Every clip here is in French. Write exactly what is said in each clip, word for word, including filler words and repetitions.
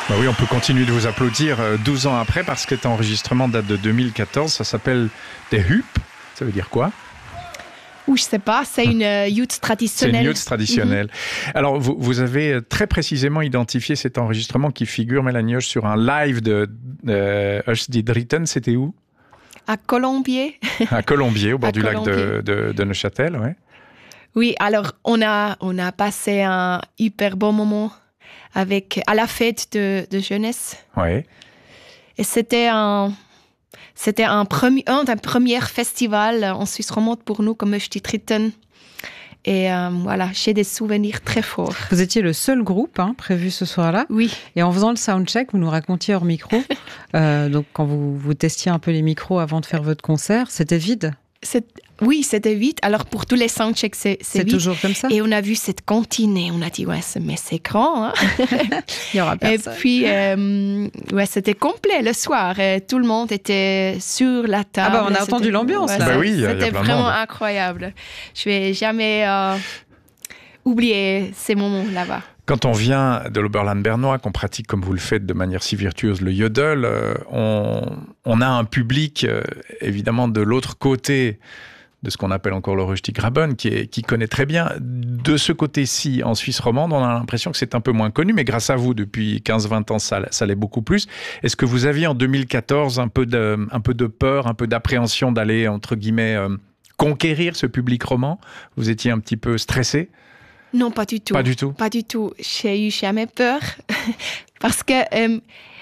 Bah oui, on peut continuer de vous applaudir douze ans après parce que cet enregistrement date de deux mille quatorze. Ça s'appelle des Hup. Ça veut dire quoi? Ou je sais pas, c'est une euh, youth traditionnelle. C'est une youth traditionnelle. Mm-hmm. Alors, vous, vous avez très précisément identifié cet enregistrement qui figure, Mélanie Hoche, sur un live de euh, Hush Did Written. C'était où? À Colombier. À Colombier, au bord à du Colombier. lac de, de, de Neuchâtel, ouais. Oui, alors on a, on a passé un hyper bon moment avec, à la fête de, de jeunesse. Ouais. Et c'était un... C'était un, premi- un des premiers festivals en Suisse romande pour nous, comme Hush Did Written. Et euh, voilà, j'ai des souvenirs très forts. Vous étiez le seul groupe hein, prévu ce soir-là. Oui. Et en faisant le soundcheck, vous nous racontiez hors micro. euh, donc, quand vous, vous testiez un peu les micros avant de faire votre concert, c'était vide. C'est... Oui, c'était vite. Alors, pour tous les soundchecks, c'est, c'est, c'est vite. toujours comme ça. Et on a vu cette cantine et on a dit, ouais, c'est, mais c'est grand. Hein. Il y aura personne. Et puis, euh, ouais, c'était complet le soir. Et tout le monde était sur la table. Ah bah, on a c'était, entendu l'ambiance, ouais, là. Bah oui, il y a, c'était il y a plein vraiment de monde. incroyable. Je vais jamais euh, oublier ces moments là-bas. Quand on vient de l'Oberland bernois, qu'on pratique comme vous le faites de manière si virtueuse le yodel, euh, on, on a un public, euh, évidemment, de l'autre côté de ce qu'on appelle encore le Rösti-Graben, qui, est, qui connaît très bien. De ce côté-ci, en Suisse romande, on a l'impression que c'est un peu moins connu, mais grâce à vous, depuis quinze vingt ans, ça, ça l'est beaucoup plus. Est-ce que vous aviez en deux mille quatorze un peu de, un peu de peur, un peu d'appréhension d'aller, entre guillemets, euh, conquérir ce public roman? Vous étiez un petit peu stressé? Non, pas du tout. Pas du tout. Pas du tout. J'ai eu jamais peur parce que euh,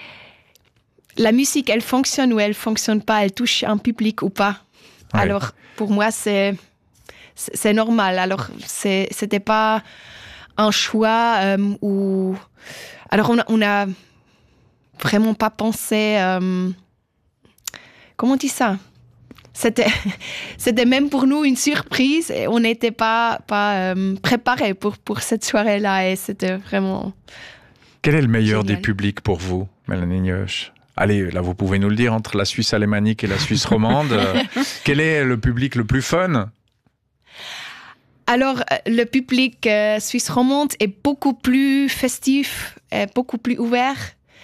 la musique, elle fonctionne ou elle fonctionne pas, elle touche un public ou pas. Ouais. Alors, pour moi, c'est, c'est, c'est normal. Alors, c'est, c'était pas un choix euh, où... Alors, on a, on a vraiment pas pensé... Euh... Comment on dit ça? C'était, c'était même pour nous une surprise et on n'était pas, pas euh, préparés pour, pour cette soirée-là et c'était vraiment... Quel est le meilleur génial. Des publics pour vous, Mélanie Hoche? Allez, là, vous pouvez nous le dire, entre la Suisse alémanique et la Suisse romande, euh, quel est le public le plus fun? Alors, le public euh, suisse romande est beaucoup plus festif, est beaucoup plus ouvert.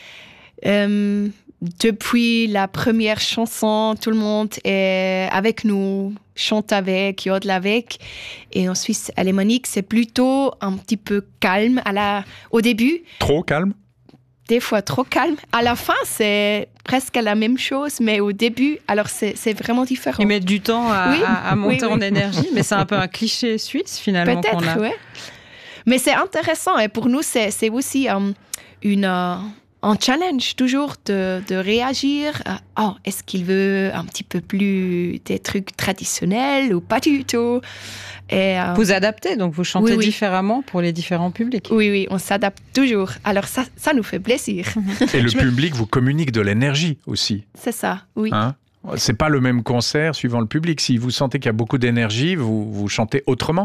Euh, depuis la première chanson, tout le monde est avec nous, chante avec, yodel avec. Et en Suisse alémanique, c'est plutôt un petit peu calme à la, au début. Trop calme? Des fois trop calme. À la fin, c'est presque la même chose, mais au début, alors c'est, c'est vraiment différent. Ils mettent du temps à, oui, à, à monter oui, en oui. énergie, mais c'est un peu un cliché suisse finalement. Peut-être, qu'on a. oui. Mais c'est intéressant et pour nous, c'est, c'est aussi um, une, uh, un challenge toujours de, de réagir. Uh, oh, est-ce qu'il veut un petit peu plus des trucs traditionnels ou pas du tout? Et, euh, vous adaptez, donc vous chantez oui, oui. différemment pour les différents publics. Oui, oui, on s'adapte toujours. Alors ça, ça nous fait plaisir. Et le public vous communique de l'énergie aussi. C'est ça, oui. Hein? C'est pas le même concert suivant le public. Si vous sentez qu'il y a beaucoup d'énergie, vous, vous chantez autrement?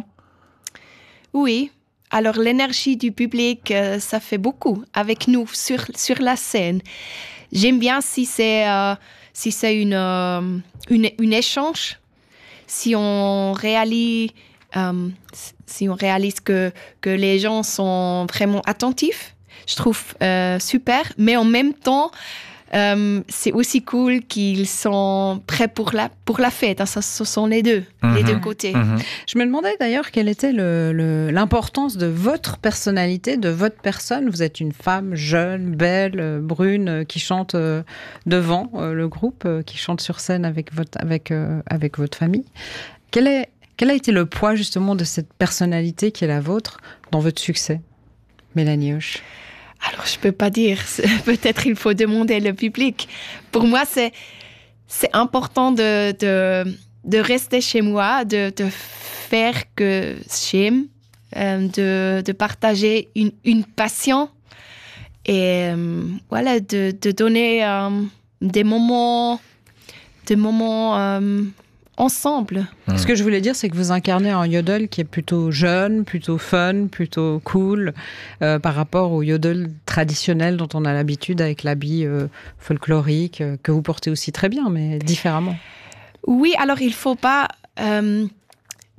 Oui. Alors l'énergie du public, euh, ça fait beaucoup avec nous sur, sur la scène. J'aime bien si c'est, euh, si c'est une, euh, une, une échange, si on réalise... Um, si on réalise que, que les gens sont vraiment attentifs, je trouve euh, super. Mais en même temps, um, c'est aussi cool qu'ils sont prêts pour la, pour la fête. Hein, ça, ce sont les deux, mm-hmm. les deux côtés. Mm-hmm. Je me demandais d'ailleurs quelle était le, le, l'importance de votre personnalité, de votre personne. Vous êtes une femme jeune, belle, brune, qui chante devant le groupe, qui chante sur scène avec votre, avec, euh, avec votre famille. Quelle est Quel a été le poids justement de cette personnalité qui est la vôtre dans votre succès, Mélanie Hoche? Alors, je ne peux pas dire. Peut-être il faut demander le public. Pour moi, c'est, c'est important de, de, de rester chez moi, de, de faire que j'aime, euh, de, de partager une, une passion et euh, voilà, de, de donner euh, des moments, des moments euh, ensemble. Mmh. Ce que je voulais dire, c'est que vous incarnez un yodel qui est plutôt jeune, plutôt fun, plutôt cool, euh, par rapport au yodel traditionnel dont on a l'habitude avec l'habit euh, folklorique, euh, que vous portez aussi très bien, mais différemment. Oui, alors il faut pas... Euh,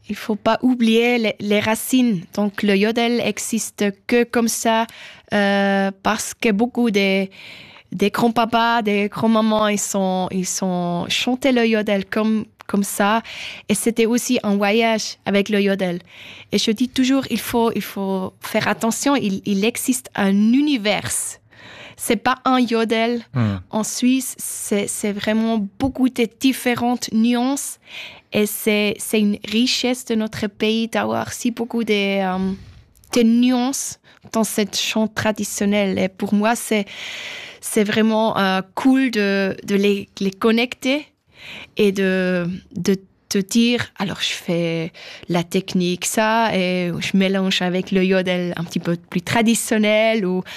il faut pas oublier les, les racines. Donc le yodel existe que comme ça euh, parce que beaucoup des des grands-papas, des grands-mamans, ils sont ils sont chanté le yodel comme comme ça. Et c'était aussi un voyage avec le yodel. Et je dis toujours, il faut il faut faire attention. Il il existe un univers. C'est pas un yodel. Mmh. En Suisse, c'est, c'est vraiment beaucoup de différentes nuances. Et c'est, c'est une richesse de notre pays d'avoir si beaucoup de, euh, de nuances dans cette chant traditionnelle. Et pour moi, c'est, c'est vraiment euh, cool de, de les, les connecter et de, de te dire, alors je fais la technique, ça, et je mélange avec le yodel un petit peu plus traditionnel ou...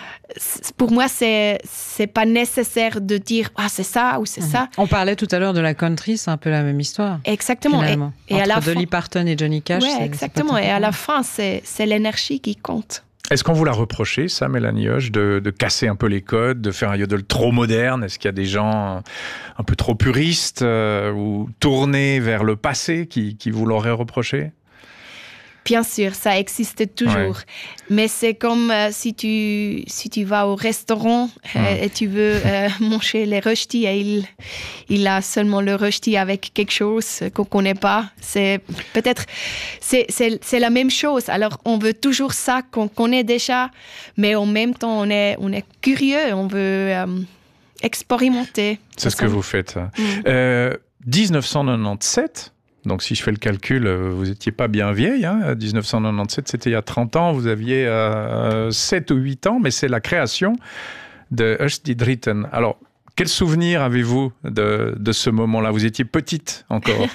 Pour moi, c'est c'est pas nécessaire de dire ah c'est ça ou c'est mmh. ça. On parlait tout à l'heure de la country, c'est un peu la même histoire. Exactement. Finalement. Et, et Entre à la Dolly fin... Parton et Johnny Cash. Ouais, c'est, exactement. c'est et à la fin, c'est c'est l'énergie qui compte. Est-ce qu'on vous l'a reproché, ça, Mélanie Hoche, de, de casser un peu les codes, de faire un yodel trop moderne? Est-ce qu'il y a des gens un peu trop puristes euh, ou tournés vers le passé qui, qui vous l'auraient reproché? Bien sûr, ça existe toujours. Ouais. Mais c'est comme euh, si, tu, si tu vas au restaurant euh, mmh. et tu veux euh, manger les rösti et il, il a seulement le rösti avec quelque chose qu'on ne connaît pas. C'est, peut-être c'est, c'est, c'est la même chose. Alors, on veut toujours ça qu'on connaît déjà, mais en même temps, on est, on est curieux, on veut euh, expérimenter. C'est ce que vous faites. Mmh. Euh, dix-neuf cent quatre-vingt-dix-sept Donc, si je fais le calcul, vous n'étiez pas bien vieille. Hein. dix-neuf cent quatre-vingt-dix-sept, c'était il y a trente ans. Vous aviez euh, sept ou huit ans, mais c'est la création de Hush die Dritten. Alors, quel souvenir avez-vous de, de ce moment-là? Vous étiez petite encore.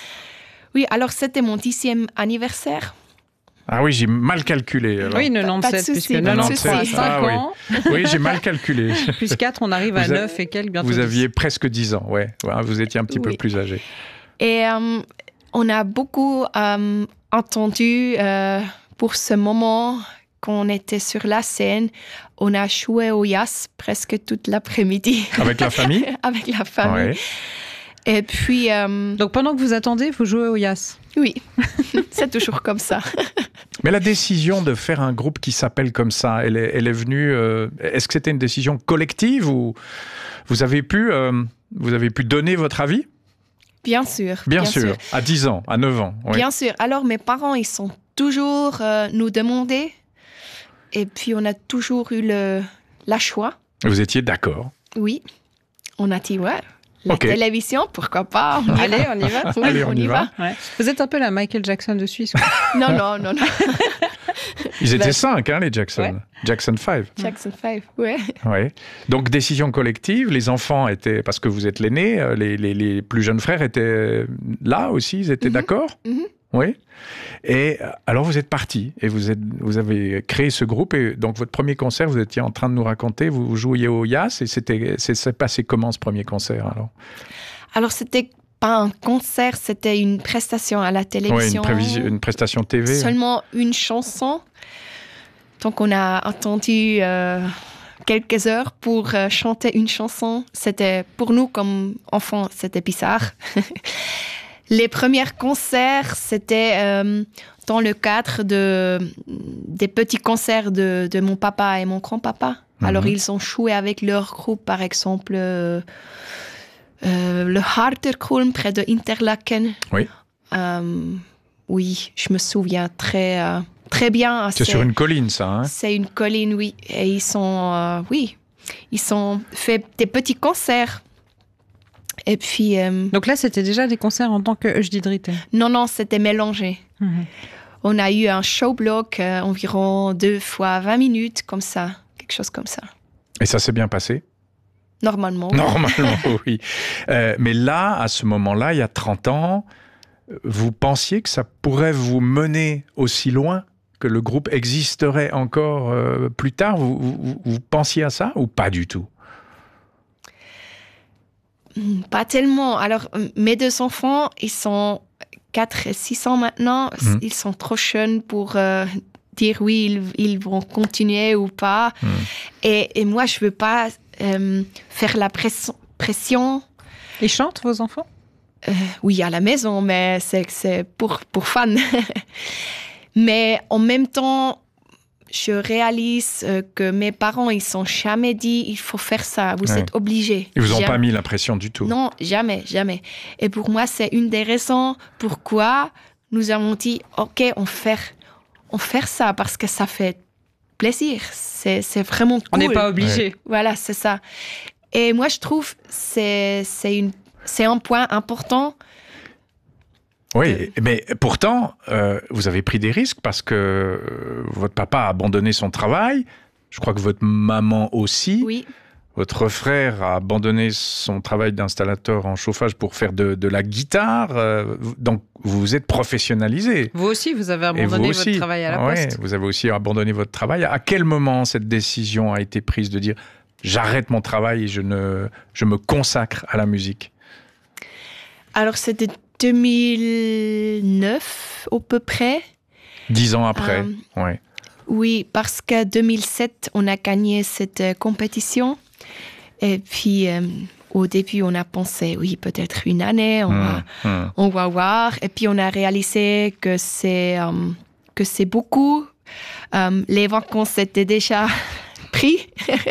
Oui, alors c'était mon dixième anniversaire. Ah oui, j'ai mal calculé. Alors. Oui, quatre-vingt-dix-sept, puisque quatre-vingt-treize, cinq ah, ans. Oui. oui, j'ai mal calculé. Plus quatre, on arrive à neuf et quelques, bientôt Vous aviez dix. Presque dix ans, ouais. ouais. Vous étiez un petit oui. peu plus âgé. Et euh, on a beaucoup euh, entendu euh, pour ce moment qu'on était sur la scène. On a joué au jazz presque toute l'après-midi. Avec la famille? Avec la famille. Ouais. Et puis... Euh... Donc pendant que vous attendez, vous jouez au jazz? Oui, c'est toujours comme ça. Mais la décision de faire un groupe qui s'appelle comme ça, elle est, elle est venue... Euh, est-ce que c'était une décision collective ou vous avez pu, euh, vous avez pu donner votre avis? Bien sûr. Bien, bien sûr. sûr, à dix ans, à neuf ans. Oui. Bien sûr. Alors, mes parents, ils sont toujours euh, nous demander. Et puis, on a toujours eu le, la choix. Vous étiez d'accord? Oui. On a dit, ouais, la okay. télévision, pourquoi pas? On Allez, on y va. Oui, Allez, on, on y, y va. va. Ouais. Vous êtes un peu la Michael Jackson de Suisse. non, non, non, non. Ils étaient cinq, hein, les Jackson. Ouais. Jackson cinq. Jackson cinq, ouais. ouais. Donc, décision collective. Les enfants étaient, parce que vous êtes l'aîné, les, les, les plus jeunes frères étaient là aussi, ils étaient mm-hmm. d'accord? mm-hmm. Oui. Et alors, vous êtes partis et vous, êtes, vous avez créé ce groupe. Et donc, votre premier concert, vous étiez en train de nous raconter, vous, vous jouiez au jazz. Et c'était, c'est, c'est passé comment, ce premier concert, alors? Alors, c'était pas un concert, c'était une prestation à la télévision. Oui, une, prévis- une prestation T V. Seulement une chanson. Donc, on a attendu euh, quelques heures pour euh, chanter une chanson. C'était, pour nous, comme enfants, c'était bizarre. Les premiers concerts, c'était euh, dans le cadre de, des petits concerts de, de mon papa et mon grand-papa. Mm-hmm. Alors, ils ont joué avec leur groupe, par exemple... Euh, Euh, le Harderkulm près de Interlaken. Oui. Euh, oui, je me souviens très, euh, très bien. C'est, c'est sur une colline, ça, hein? C'est une colline, oui. Et ils sont, euh, oui, ils ont fait des petits concerts. Et puis... Euh, Donc là, c'était déjà des concerts en tant que Hush die Dritten? Non, non, c'était mélangé. Mm-hmm. On a eu un showblock euh, environ deux fois vingt minutes, comme ça, quelque chose comme ça. Et ça s'est bien passé? Normalement. Normalement, oui. Euh, mais là, à ce moment-là, il y a trente ans, vous pensiez que ça pourrait vous mener aussi loin, que le groupe existerait encore euh, plus tard? Vous, vous, vous pensiez à ça ou pas du tout? Pas tellement. Alors, mes deux enfants, ils sont quatre et six ans maintenant. Mmh. Ils sont trop jeunes pour... Euh, dire oui, ils, ils vont continuer ou pas. Mmh. Et, et moi, je veux pas euh, faire la pression, pression. Ils chantent, vos enfants? euh, oui, à la maison, mais c'est, c'est pour, pour fun. Mais en même temps, je réalise que mes parents, ils ne sont jamais dit, il faut faire ça, vous ouais. êtes obligés. Ils vous ont jamais. pas mis la pression du tout. Non, jamais, jamais. Et pour moi, c'est une des raisons pourquoi nous avons dit, OK, on fait, on fait ça, parce que ça fait plaisir. C'est, c'est vraiment cool. On n'est pas obligé. Ouais. Voilà, c'est ça. Et moi, je trouve que c'est, c'est, une, c'est un point important. Oui, mais pourtant, euh, vous avez pris des risques parce que euh, votre papa a abandonné son travail. Je crois que votre maman aussi. Oui. Votre frère a abandonné son travail d'installateur en chauffage pour faire de, de la guitare. Euh, donc, vous vous êtes professionnalisé. Vous aussi, vous avez abandonné vous aussi, votre travail à la ouais, poste. Vous avez aussi abandonné votre travail. À quel moment cette décision a été prise de dire « j'arrête mon travail et je, ne, je me consacre à la musique » ? Alors, c'était deux mille neuf, à peu près. Dix ans après, euh, ouais. Oui, parce qu'en deux mille sept, on a gagné cette euh, compétition. Et puis, euh, au début, on a pensé, oui, peut-être une année, on, mmh, va, mmh. on va voir. Et puis, on a réalisé que c'est, euh, que c'est beaucoup. Euh, les vacances étaient déjà pris.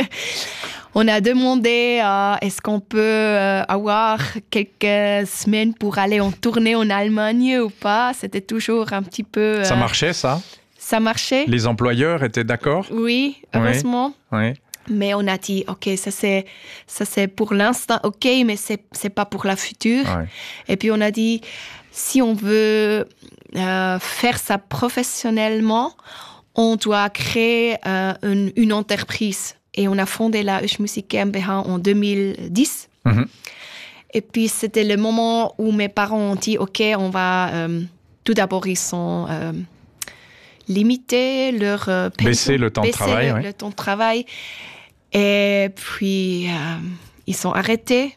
On a demandé euh, est-ce qu'on peut euh, avoir quelques semaines pour aller en tournée en Allemagne ou pas. C'était toujours un petit peu... Euh, ça marchait, ça ? Ça marchait. Les employeurs étaient d'accord ? Oui, heureusement. Oui. Oui. Mais on a dit, OK, ça c'est, ça c'est pour l'instant, OK, mais c'est, c'est pas pour la future. Oui. Et puis on a dit, si on veut euh, faire ça professionnellement, on doit créer euh, une, une entreprise. Et on a fondé la Husch Musik GmbH en deux mille dix. Mm-hmm. Et puis, c'était le moment où mes parents ont dit, OK, on va... Euh, tout d'abord, ils sont euh, limités leur euh, pension. Baisser le temps baisser de travail. le, ouais. le temps de travail. Et puis, euh, ils sont arrêtés.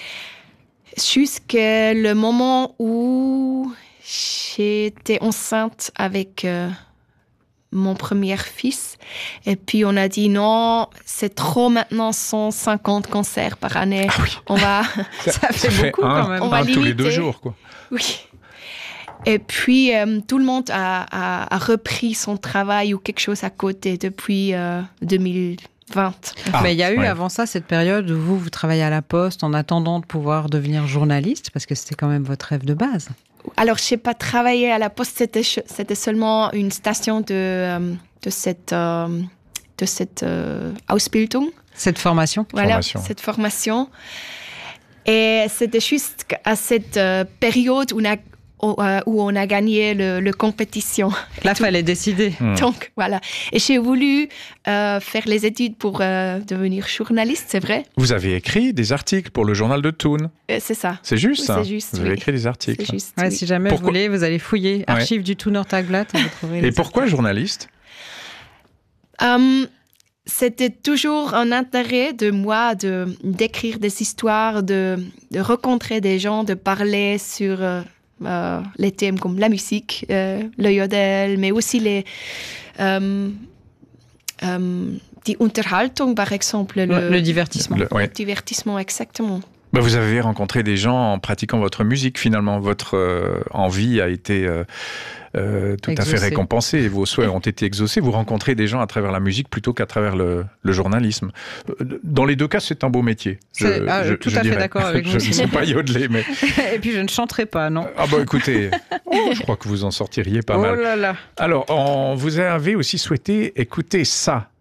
Jusqu'à le moment où j'étais enceinte avec... Euh, mon premier fils. Et puis, on a dit non, c'est trop maintenant, cent cinquante concerts par année. Ah oui. On va... ça, ça fait, fait beaucoup un, quand même. On va un limiter. Tous les deux jours, quoi. Oui. Et puis, euh, tout le monde a, a, a repris son travail ou quelque chose à côté depuis euh, deux mille vingt. Ah, mais il y a eu ouais. avant ça cette période où vous, vous travaillez à la Poste en attendant de pouvoir devenir journaliste, parce que c'était quand même votre rêve de base. Alors, je n'ai pas travaillé à la Poste, c'était, c'était seulement une station de, de cette, de cette euh, Ausbildung. Cette formation. Voilà, formation. cette formation. Et c'était juste à cette euh, période où on a, où on a gagné le, le compétition. Là, il fallait décider. Mmh. Donc, voilà. Et j'ai voulu euh, faire les études pour euh, devenir journaliste, c'est vrai. Vous avez écrit des articles pour le journal de Thun. Euh, c'est ça. C'est juste, oui, ça. C'est juste, vous avez oui. écrit des articles. C'est juste, ouais, oui. Si jamais pourquoi... vous voulez, vous allez fouiller ouais. archives du Thuner Tagblatt. Et, vous et pourquoi articles. Journaliste um, C'était toujours un intérêt de moi de, d'écrire des histoires, de, de rencontrer des gens, de parler sur... Euh, Euh, les thèmes comme la musique, euh, le yodel, mais aussi les euh, euh, die Unterhaltung, par exemple. Le, le, le divertissement. Le, ouais. le divertissement, exactement. Bah vous avez rencontré des gens en pratiquant votre musique, finalement. Votre euh, envie a été euh, euh, tout Exaucé. à fait récompensée. Vos souhaits ont été exaucés. Vous rencontrez des gens à travers la musique plutôt qu'à travers le, le journalisme. Dans les deux cas, c'est un beau métier. Je, ah, je, tout je à dirais. fait d'accord avec vous. Je ne sais pas yodeler, mais... Et puis, je ne chanterai pas, non. Ah bah écoutez, oh, je crois que vous en sortiriez pas oh mal. Là là. Alors, on vous avez aussi souhaité écouter ça.